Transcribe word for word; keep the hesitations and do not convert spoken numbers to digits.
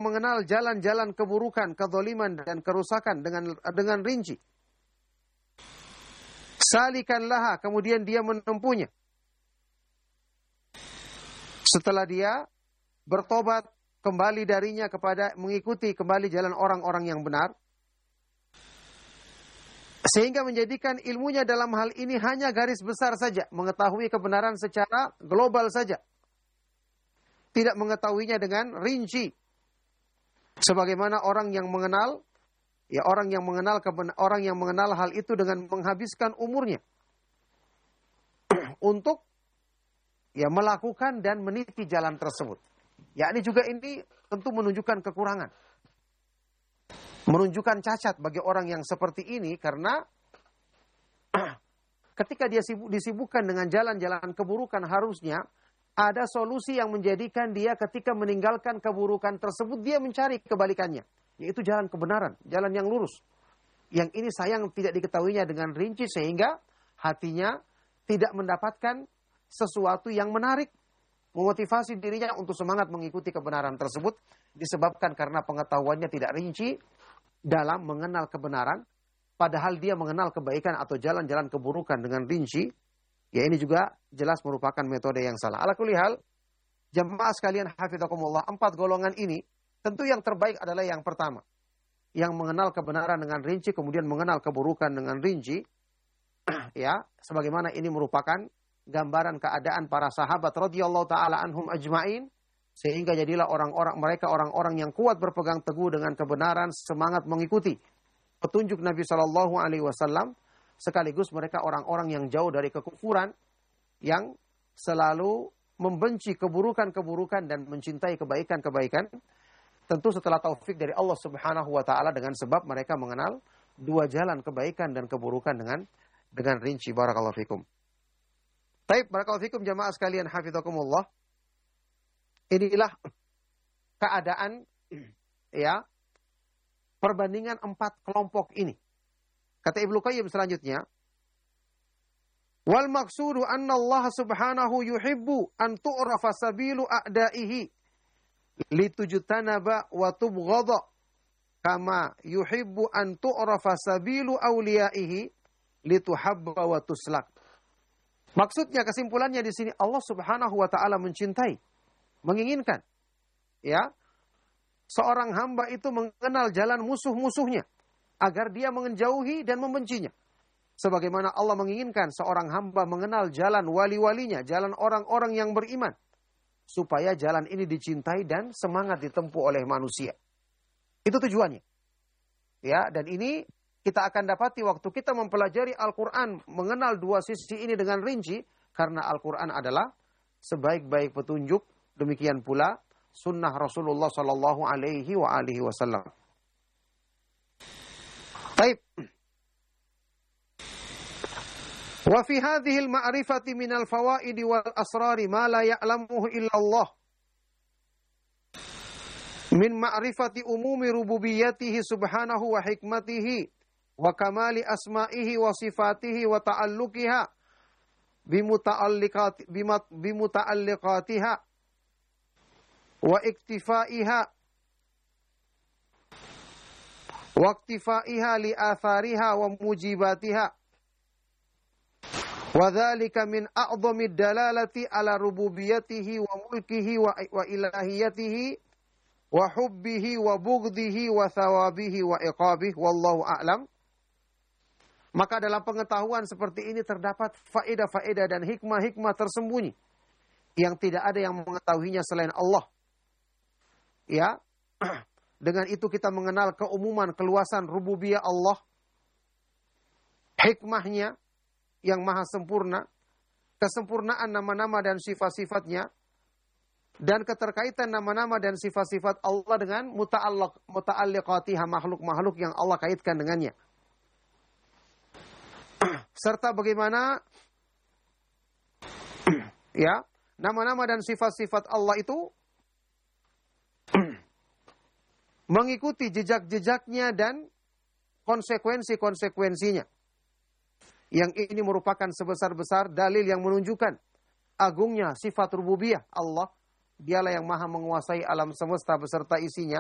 mengenal jalan-jalan keburukan, kezaliman dan kerusakan dengan dengan rinci. Salikan laha, kemudian dia menempuhnya. Setelah dia bertobat kembali darinya kepada mengikuti kembali jalan orang-orang yang benar, sehingga menjadikan ilmunya dalam hal ini hanya garis besar saja, mengetahui kebenaran secara global saja, tidak mengetahuinya dengan rinci. Sebagaimana orang yang mengenal, ya orang yang mengenal orang yang mengenal hal itu dengan menghabiskan umurnya untuk ya melakukan dan meniti jalan tersebut. Ya ini juga ini tentu menunjukkan kekurangan, menunjukkan cacat bagi orang yang seperti ini, karena ketika dia sibuk, disibukkan dengan jalan-jalan keburukan, harusnya ada solusi yang menjadikan dia ketika meninggalkan keburukan tersebut, dia mencari kebalikannya, yaitu jalan kebenaran, jalan yang lurus. Yang ini sayang tidak diketahuinya dengan rinci, sehingga hatinya tidak mendapatkan sesuatu yang menarik, memotivasi dirinya untuk semangat mengikuti kebenaran tersebut, disebabkan karena pengetahuannya tidak rinci dalam mengenal kebenaran, padahal dia mengenal kebaikan atau jalan-jalan keburukan dengan rinci. Ya ini juga jelas merupakan metode yang salah. Ala kulli hal, jemaah sekalian hafizakumullah, empat golongan ini tentu yang terbaik adalah yang pertama, yang mengenal kebenaran dengan rinci, kemudian mengenal keburukan dengan rinci. Ya, sebagaimana ini merupakan gambaran keadaan para sahabat radhiyallahu taala anhum ajmain, sehingga jadilah orang-orang mereka orang-orang yang kuat berpegang teguh dengan kebenaran, semangat mengikuti petunjuk Nabi Shallallahu Alaihi Wasallam, sekaligus mereka orang-orang yang jauh dari kekufuran, yang selalu membenci keburukan-keburukan dan mencintai kebaikan-kebaikan. Tentu setelah taufik dari Allah Subhanahu Wa Taala, dengan sebab mereka mengenal dua jalan kebaikan dan keburukan dengan dengan rinci. Barakallahu fikum. Baik, barakallahu fikum jamaah sekalian hafizakumullah. Inilah keadaan ya perbandingan empat kelompok ini. Kata Ibnu Qayyim selanjutnya, wal maqsudu anna Allah subhanahu yuhibbu an tu'rafa sabilu a'daihi litujtanaba wa tubghadha kama yuhibbu an tu'rafa sabilu awliyaihi lituhabba wa tuslak. Maksudnya, kesimpulannya di sini, Allah Subhanahu wa taala mencintai, menginginkan ya seorang hamba itu mengenal jalan musuh-musuhnya agar dia menjauhi dan membencinya. Sebagaimana Allah menginginkan seorang hamba mengenal jalan wali-walinya, jalan orang-orang yang beriman, supaya jalan ini dicintai dan semangat ditempuh oleh manusia. Itu tujuannya. Ya, dan ini kita akan dapati waktu kita mempelajari Al-Quran, mengenal dua sisi ini dengan rinci, karena Al-Quran adalah sebaik-baik petunjuk, demikian pula sunnah Rasulullah Sallallahu Alaihi wa alihi Wasallam. Baik. Wa fi hadhihi al-ma'rifati min al-fawaid wal asrari ma la ya'lamuhu illa Allah. Min ma'rifati umumi rububiyyatihi subhanahu wa hikmatihi wa kamali asma'ihi wa sifatihi wa ta'alluqiha bimuta'alliqati bimuta'alliqatiha wa iktifaiha wa iktifaiha li athariha wa mujibatiha wa dhalika min a'dhamid dalalati ala rububiyyatihi wa mulkihi wa, wa ilahiyatihi wa hubbihi wa bughdhihi wa thawabihi wa iqabihi wallahu a'lam. Maka dalam pengetahuan seperti ini terdapat faedah-faedah dan hikmah-hikmah tersembunyi yang tidak ada yang mengetahuinya selain Allah. Ya, dengan itu kita mengenal keumuman keluasan rububiyah Allah, hikmahnya yang maha sempurna, kesempurnaan nama-nama dan sifat-sifatnya, dan keterkaitan nama-nama dan sifat-sifat Allah dengan muta'alliq muta'alliqatiha, makhluk-makhluk yang Allah kaitkan dengannya. Serta bagaimana ya, nama-nama dan sifat-sifat Allah itu mengikuti jejak-jejaknya dan konsekuensi-konsekuensinya. Yang ini merupakan sebesar-besar dalil yang menunjukkan agungnya sifat rububiyah Allah. Dialah yang maha menguasai alam semesta beserta isinya.